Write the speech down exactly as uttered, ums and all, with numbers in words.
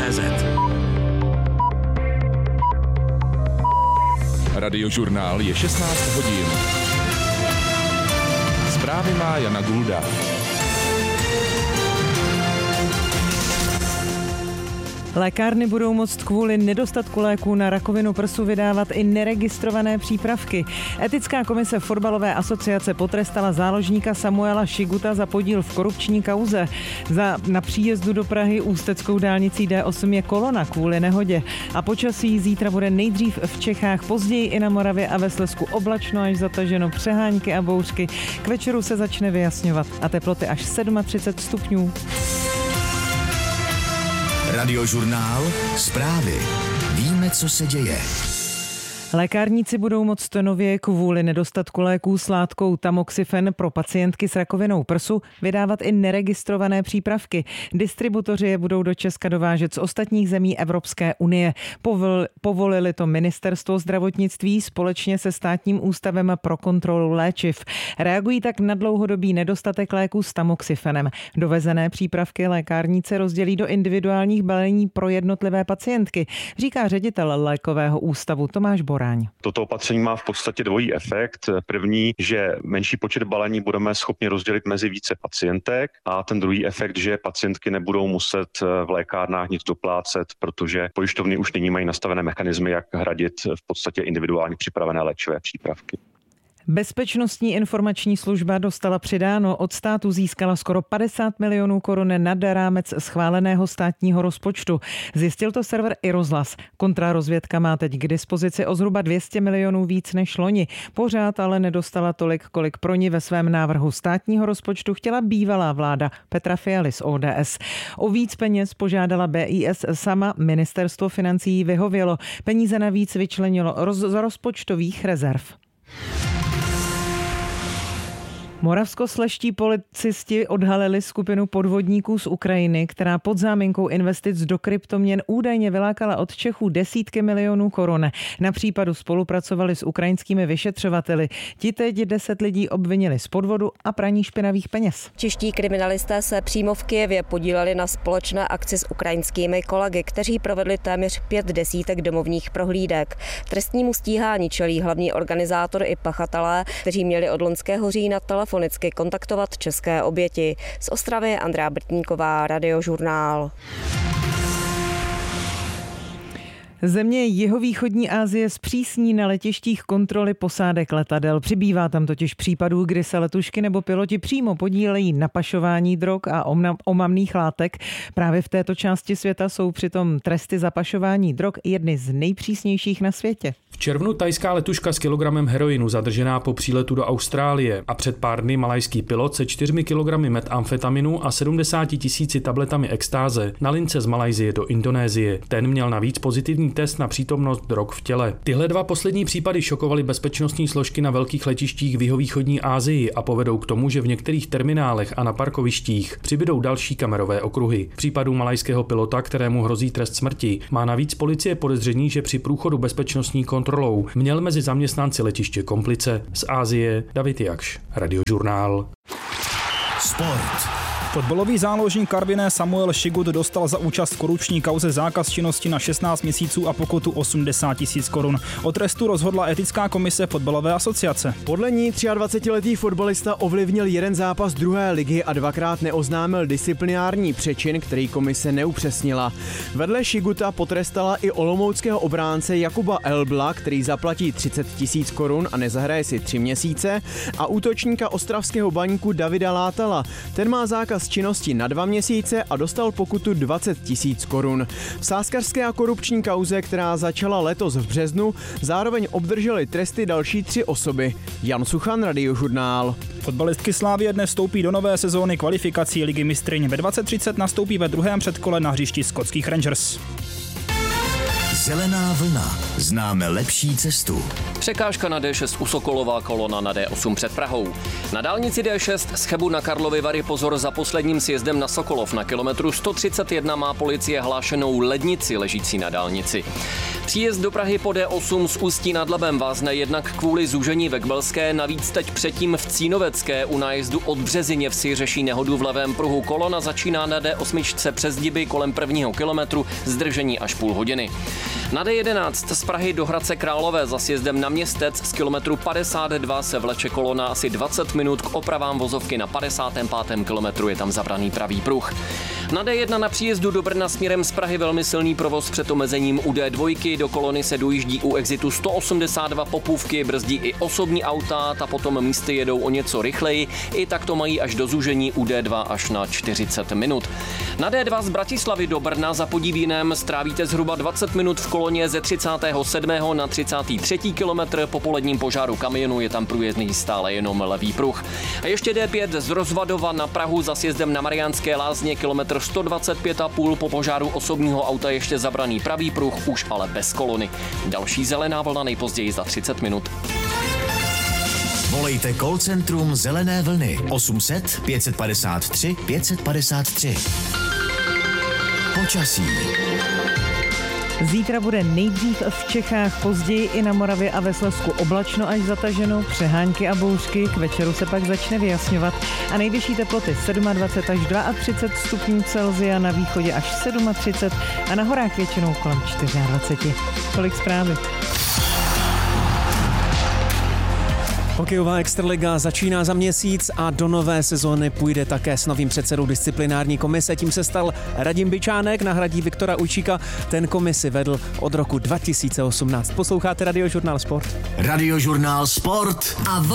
cé zet. Radiožurnál je šestnáct hodin. Zprávy má Jana Gulda. Lékárny budou moct kvůli nedostatku léků na rakovinu prsu vydávat i neregistrované přípravky. Etická komise Fotbalové asociace potrestala záložníka Samuela Šiguta za podíl v korupční kauze. Za, na příjezdu do Prahy ústeckou dálnicí D osm je kolona kvůli nehodě. A počasí zítra bude nejdřív v Čechách, později i na Moravě a ve Slezsku oblačno až zataženo, přehánky a bouřky. K večeru se začne vyjasňovat a teploty až třicet sedm stupňů. Radiožurnál, zprávy. Víme, co se děje. Lékárníci budou moct nově kvůli nedostatku léků s látkou tamoxifen pro pacientky s rakovinou prsu vydávat i neregistrované přípravky. Distributoři je budou do Česka dovážet z ostatních zemí Evropské unie. Povol, povolili to Ministerstvo zdravotnictví společně se Státním ústavem pro kontrolu léčiv. Reagují tak na dlouhodobý nedostatek léků s tamoxifenem. Dovezené přípravky lékárníci rozdělí do individuálních balení pro jednotlivé pacientky, říká ředitel lékového ústavu Tomáš Boráň. Toto opatření má v podstatě dvojí efekt. První, že menší počet balení budeme schopni rozdělit mezi více pacientek, a ten druhý efekt, že pacientky nebudou muset v lékárnách nic doplácet, protože pojišťovny už nyní mají nastavené mechanismy, jak hradit v podstatě individuálně připravené léčivé přípravky. Bezpečnostní informační služba dostala přidáno, od státu získala skoro padesát milionů korun nad rámec schváleného státního rozpočtu. Zjistil to server iRozhlas. Kontrarozvědka má teď k dispozici o zhruba dvě stě milionů víc než loni. Pořád ale nedostala tolik, kolik pro ní ve svém návrhu státního rozpočtu chtěla bývalá vláda Petra Fialy z O D S. O víc peněz požádala B I S sama, ministerstvo financí vyhovělo. Peníze navíc vyčlenilo roz, z rozpočtových rezerv. Moravskoslezští policisti odhalili skupinu podvodníků z Ukrajiny, která pod záminkou investic do kryptoměn údajně vylákala od Čechů desítky milionů korun. Na případu spolupracovali s ukrajinskými vyšetřovateli. Ti teď deset lidí obvinili z podvodu a praní špinavých peněz. Čeští kriminalisté se přímo v Kyjevě podíleli na společné akci s ukrajinskými kolegy, kteří provedli téměř pět desítek domovních prohlídek. Trestnímu stíhání čelí hlavní organizátor i pachatelé, kteří měli od loňského října telefonicky kontaktovat české oběti. Z Ostravy Andrea Brtníková, Radiožurnál. Země jihovýchodní Asie zpřísní na letištích kontroly posádek letadel. Přibývá tam totiž případů, kdy se letušky nebo piloti přímo podílejí na pašování drog a omamných látek. Právě v této části světa jsou přitom tresty za pašování drog jedny z nejpřísnějších na světě. V červnu thajská letuška s kilogramem heroinu zadržená po příletu do Austrálie a před pár dny malajský pilot se čtyřmi kilogramy metamfetaminu a sedmdesáti tisíci tabletami extáze na lince z Malajsie do Indonésie. Ten měl navíc pozitivní test na přítomnost drog v těle. Tyhle dva poslední případy šokovaly bezpečnostní složky na velkých letištích v jihovýchodní Asii a povedou k tomu, že v některých terminálech a na parkovištích přibydou další kamerové okruhy. V případu malajského pilota, kterému hrozí trest smrti, má navíc policie podezření, že při průchodu bezpečnostní kontrolou měl mezi zaměstnanci letiště komplice. Z Asie David Jakš, Radiožurnál. Sport. Fotbalový záložník Karviné Samuel Šigut dostal za účast v korupční kauze zákaz činnosti na šestnáct měsíců a pokutu osmdesát tisíc korun. O trestu rozhodla etická komise Fotbalové asociace. Podle ní dvacetitříletý fotbalista ovlivnil jeden zápas druhé ligy a dvakrát neoznámil disciplinární přečin, který komise neupřesnila. Vedle Šiguta potrestala i olomouckého obránce Jakuba Elbla, který zaplatí třicet tisíc korun a nezahraje si tři měsíce, a útočníka ostravského Baníku Davida Látala. Ten má zákaz činnosti na dva měsíce a dostal pokutu dvacet tisíc korun. V sázkařské a korupční kauze, která začala letos v březnu, zároveň obdrželi tresty další tři osoby. Jan Suchan, Radiožurnál. Fotbalistky Slavie dnes vstoupí do nové sezóny kvalifikací Ligy mistryň. Ve dvacet třicet nastoupí ve druhém předkole na hřišti skotských Rangers. Zelená vlna. Známe lepší cestu. Překážka na D šest u Sokolova, kolona na D osm před Prahou. Na dálnici D šest z Chebu na Karlovy Vary pozor za posledním sjezdem na Sokolov. Na kilometru sto třicet jedna má policie hlášenou lednici ležící na dálnici. Příjezd do Prahy po D osm z Ústí nad Labem vázne jednak kvůli zúžení ve Kbelské, navíc teď předtím v Cínovecké u nájezdu od Březiněvsi řeší nehodu v levém pruhu. Kolona začíná na D osm přes Diby kolem prvního kilometru, zdržení až půl hodiny. Na D jedenáct z Prahy do Hradce Králové za sjezdem na Městec z kilometru padesát dva se vleče kolona asi dvacet minut k opravám vozovky. Na padesátém pátém kilometru je tam zabraný pravý pruh. Na D jedna na příjezdu do Brna směrem z Prahy velmi silný provoz před omezením u D dva. Do kolony se dojíždí u exitu sto osmdesát dva Popůvky, brzdí i osobní auta, ta potom místy jedou o něco rychleji, i tak to mají až do zúžení u D dva až na čtyřicet minut. Na D dva z Bratislavy do Brna za Podivínnem strávíte zhruba dvacet minut v koloně ze třicátého sedmého na třicátý třetí kilometr. Po poledním požáru kamionu je tam průjezdný stále jenom levý pruh. A ještě D pět z Rozvadova na Prahu za sjezdem na Mariánské Lázně kilometr sto dvacet pět a půl. Po požáru osobního auta ještě zabraný pravý pruh, už ale bez kolony. Další zelená vlna nejpozději za třicet minut. Volejte call centrum Zelené vlny osm set pět padesát tři pět padesát tři. Počasí. Zítra bude nejdřív v Čechách, později i na Moravě a ve Slezsku oblačno až zataženo, přehánky a bouřky, k večeru se pak začne vyjasňovat a nejvyšší teploty dvacet sedm až třicet dva stupňů Celsia, na východě až třicet sedm a na horách většinou kolem dvacet čtyři. Tolik zprávy. Hokejová extraliga začíná za měsíc a do nové sezóny půjde také s novým předsedou disciplinární komise. Tím se stal Radim Byčánek, nahradí Viktora Ujčíka. Ten komisi vedl od roku dva tisíce osmnáct. Posloucháte Radiožurnál Sport? Radiožurnál Sport a